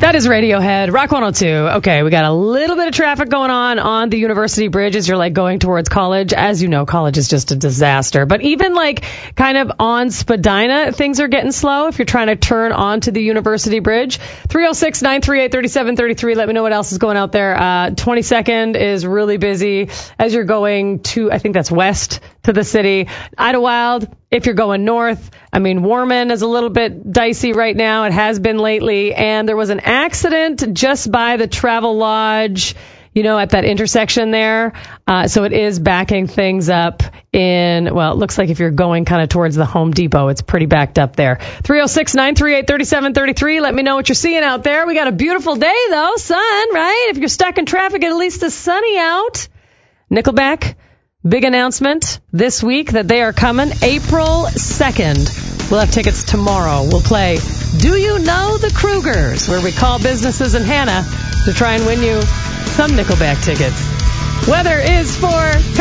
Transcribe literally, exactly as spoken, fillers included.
That is Radiohead, Rock one oh two. Okay, we got a little bit of traffic going on on the University Bridge as you're like going towards college. As you know, college is just a disaster. But even like kind of on Spadina, things are getting slow if you're trying to turn onto the University Bridge. three oh six, nine three eight, three seven three three. Let me know what else is going out there. Uh, twenty-second is really busy as you're going to, I think that's west to the city. Idlewild, if you're going north. I mean, Warman is a little bit dicey right now. It has been lately. And there was an accident just by the Travel Lodge, you know, at that intersection there. Uh, so it is backing things up in, well, it looks like if you're going kind of towards the Home Depot, it's pretty backed up there. three oh six, nine three eight, three seven three three. Let me know what you're seeing out there. We got a beautiful day, though. Sun, right? If you're stuck in traffic, at least it's sunny out. Nickelback. Big announcement this week that they are coming April second. We'll have tickets tomorrow. We'll play Do You Know the Krugers, where we call businesses in Hannah to try and win you some Nickelback tickets. Weather is for